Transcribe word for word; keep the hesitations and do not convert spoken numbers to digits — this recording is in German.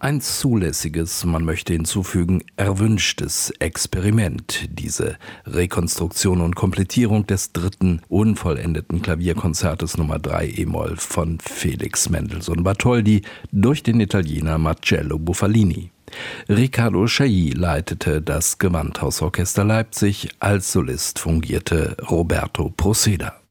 Ein zulässiges, man möchte hinzufügen, erwünschtes Experiment, diese Rekonstruktion und Komplettierung des dritten unvollendeten Klavierkonzertes Nummer drei e-Moll von Felix Mendelssohn Bartholdy durch den Italiener Marcello Bufalini. Riccardo Chailly leitete das Gewandhausorchester Leipzig, als Solist fungierte Roberto Proceda.